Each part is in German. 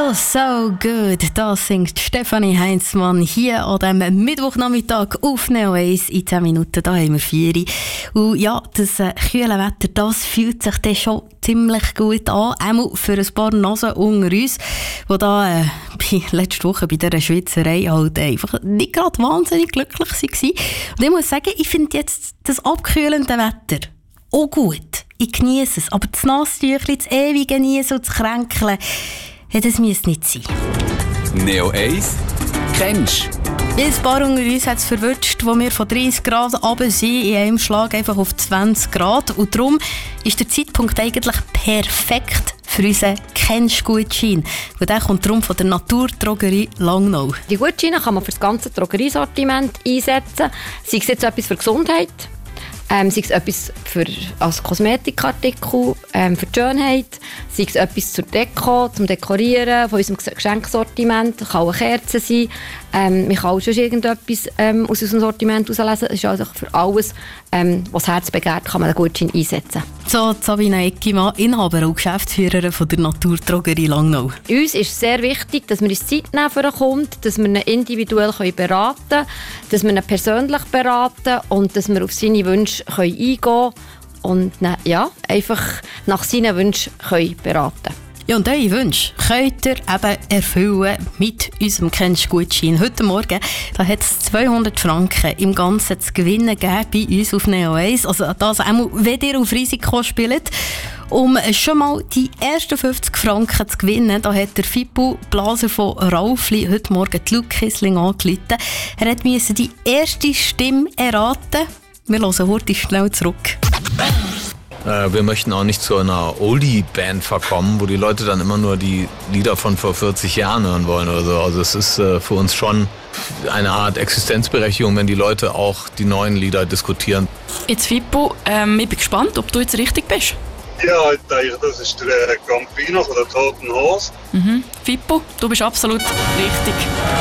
Feels so good. Das singt Stefanie Heinzmann hier an diesem Mittwochnachmittag auf Neo 1 in 10 Minuten. Da haben wir 4. Und ja, das kühle Wetter, das fühlt sich dann schon ziemlich gut an. Einmal für ein paar Nasen unter uns, die da letzte Woche bei dieser Schweizerei halt einfach nicht gerade wahnsinnig glücklich waren. Und ich muss sagen, ich finde jetzt das abkühlende Wetter auch gut. Ich genieße es. Aber das Nasstüchlein, das ewige Niesen und das Kränkeln, ja, das müsste nicht sein. Neo 1 kennst du? Ein paar unter uns hat es verwünscht, wo wir von 30 Grad runter sind, in einem Schlag einfach auf 20 Grad. Und darum ist der Zeitpunkt eigentlich perfekt für unseren Kennst-Gutschein. Und der kommt darum von der Naturdrogerie Langnau. Die Gutscheine kann man für das ganze Drogeriesortiment einsetzen. Sei es jetzt etwas für Gesundheit, sei es etwas als Kosmetikartikel, für die Schönheit, sei es etwas zur Deko, zum Dekorieren von unserem Geschenksortiment, kann auch eine Kerze sein, man kann auch schon irgendetwas aus unserem Sortiment herauslesen. Es ist also für alles, was das Herz begehrt, kann man den Gutschein einsetzen. So, Sabina Eckimann, Inhaber und Geschäftsführerin von der Naturdrogerie Langnau. Uns ist sehr wichtig, dass wir uns Zeit nehmen für einen Kunden, dass wir ihn individuell beraten können, dass wir ihn persönlich beraten und dass wir auf seine Wünsche eingehen können und ihn, ja, einfach nach seinen Wünschen beraten können. Ja, und eure Wünsche könnt ihr eben erfüllen mit unserem Kennst-Gutschein. Heute Morgen hat es 200 Franken im Ganzen zu gewinnen gegeben bei uns auf Neo 1. Also das einmal, wenn ihr auf Risiko spielt. Um schon mal die ersten 50 Franken zu gewinnen, da hat der Fippo Blaser von Raufli heute Morgen die Luke Kissling angerufen. Er musste die erste Stimme erraten. Wir hören heute schnell zurück. Wir möchten auch nicht zu einer Oldie-Band verkommen, wo die Leute dann immer nur die Lieder von vor 40 Jahren hören wollen oder so. Also es ist für uns schon eine Art Existenzberechtigung, wenn die Leute auch die neuen Lieder diskutieren. Jetzt Fippo, ich bin gespannt, ob du jetzt richtig bist. Ja, ich denke, das ist der Campino von der Toten Hose. Fippo, du bist absolut richtig.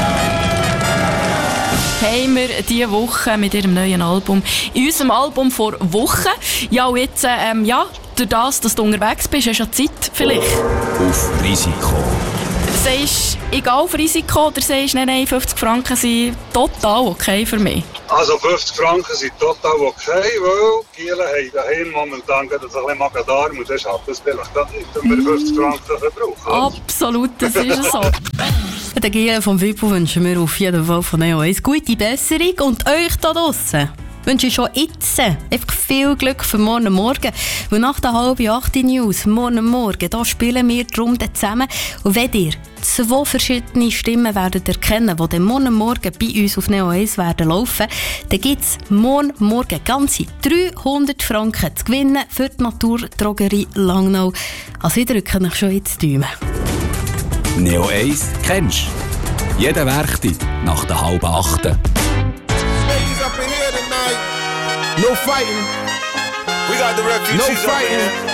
Haben wir diese Woche mit ihrem neuen Album. In unserem Album vor Wochen. Ja, und jetzt, durch das, dass du unterwegs bist, hast du ja Zeit vielleicht. Auf Risiko. Sagst du, egal auf Risiko, oder sagst du, nein, 50 Franken sind total okay für mich? Also 50 Franken sind total okay, weil die Gielen haben daheim momentan ein bisschen Magen-Darm und das schafft es vielleicht dann nicht, wenn wir 50 Franken verbrauchen. Absolut, das ist so. Den Gielen vom Fippo wünschen wir auf jeden Fall von Neo 1 gute Besserung und euch da draussen wünsche ich schon jetzt einfach viel Glück für morgen Morgen. Weil nach der 7:30 News, morgen Morgen, da spielen wir drum zusammen. Und wenn ihr 2 verschiedene Stimmen werdet erkennen, die dann morgen Morgen bei uns auf Neo 1 werden laufen, dann gibt es morgen Morgen ganze 300 Franken zu gewinnen für die Naturdrogerie Langnau. Also ich drücke euch schon jetzt die Daumen. Neo 1 kennst du? Jeden Werktag nach der 7:30. No fighting. We got the refugees. No fighting.